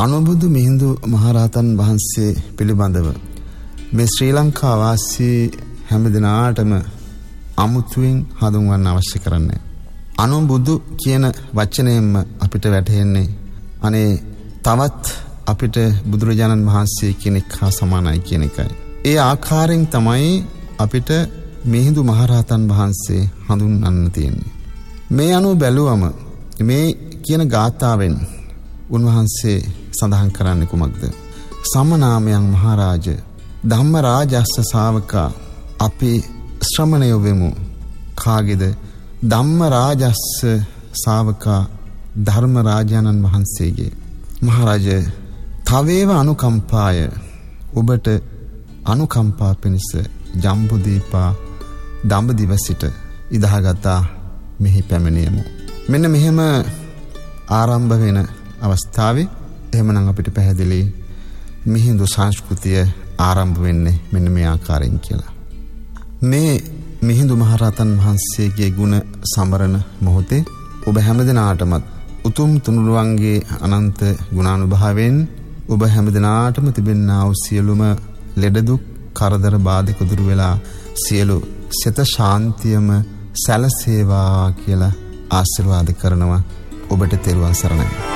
අනුබුදු මිහිඳු මහරහතන් වහන්සේ පිළිබඳව මේ ශ්‍රී ලංකා වාසී හැම දිනාටම අමුතුවෙන් හඳුන්වන්න අවශ්‍ය කරන්නේ. අනුබුදු කියන වචනයෙන්ම අපිට වැටහෙන්නේ අනේ තවත් අපිට බුදුරජාණන් වහන්සේ කෙනෙක් හා සමානයි කියන එකයි. ඒ ආකාරයෙන් තමයි අපිට මිහිඳු මහරහතන් වහන්සේ හඳුන්වන්න තියෙන්නේ. මේ අනුව බැලුවම මේ කියන ගාථාවෙන් උන්වහන්සේ සඳහන් කරන්නේ කුමක්ද? සමනාමයන් මහරජ ධම්ම රාජස්ස ශාවකා අපි ශ්‍රමණයෝ වෙමු. කාගේද? ධම්ම රාජස්ස ශාවකා ධර්ම රාජානන් වහන්සේගේ. මහරජ තවේව අනුකම්පාය ඔබට අනුකම්පා පිණිස ජම්බුදීපා දඹදිව සිට ඉදහගතා මෙහි පැමිණියමු. මෙන්න මෙහෙම ආරම්භ වෙන අවස්ථාවේ එහෙමනම් අපිට පැහැදිලි මිහිඳු සංස්කෘතිය ආරම්භ වෙන්නේ මෙන්න මේ ආකාරයෙන් කියලා. මේ මිහිඳු මහරහතන් වහන්සේගේ ගුණ සමරන මොහොතේ ඔබ හැමදෙනාටමත් උතුම් තුනුරුවන්ගේ අනන්ත ගුණානුභාවයෙන් ඔබ හැමදෙනාටම තිබෙනා වූ සියලුම ලෙඩ දුක් කරදර බාධක දුරු වෙලා සියලු සිත ශාන්තියම සැලසේවා කියලා ආශිර්වාද කරනවා. ඔබට තෙරුවන් සරණයි.